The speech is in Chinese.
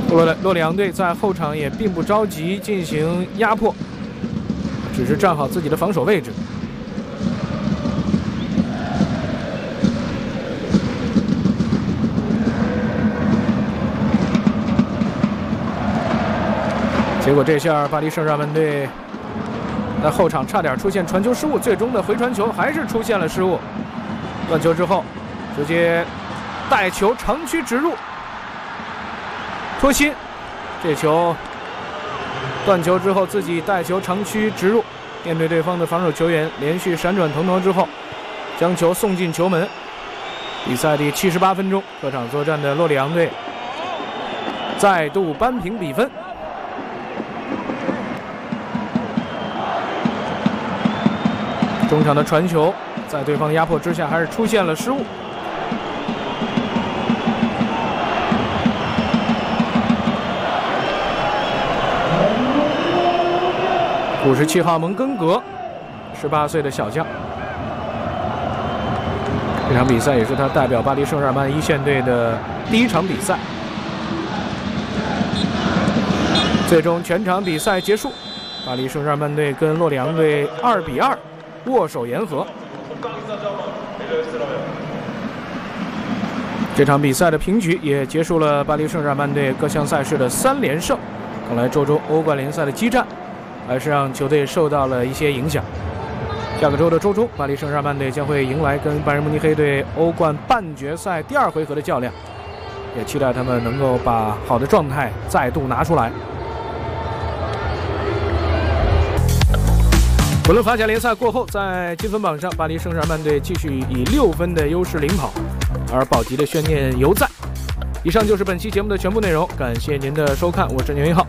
洛里昂队在后场也并不着急进行压迫，只是站好自己的防守位置。结果这下巴黎圣日耳曼队在后场差点出现传球失误，最终的回传球还是出现了失误。断球之后，直接带球长驱直入，托辛这球断球之后自己带球长驱直入，面对对方的防守球员，连续闪转腾挪之后，将球送进球门。比赛第78分钟，客场作战的洛里昂队再度扳平比分。中场的传球在对方的压迫之下还是出现了失误。57号蒙根格，18岁的小将，这场比赛也是他代表巴黎圣日耳曼一线队的第一场比赛。最终全场比赛结束，巴黎圣日耳曼队跟洛里昂队2比2握手言和。这场比赛的平局也结束了巴黎圣日耳曼队各项赛事的3连胜。看来周中欧冠联赛的激战还是让球队受到了一些影响。下个周的周中，巴黎圣日耳曼队将会迎来跟拜仁慕尼黑队欧冠半决赛第2回合的较量，也期待他们能够把好的状态再度拿出来。本轮法甲联赛过后，在积分榜上，巴黎圣日耳曼队继续以6分的优势领跑，而保级的悬念犹在。以上就是本期节目的全部内容，感谢您的收看，我是牛一浩。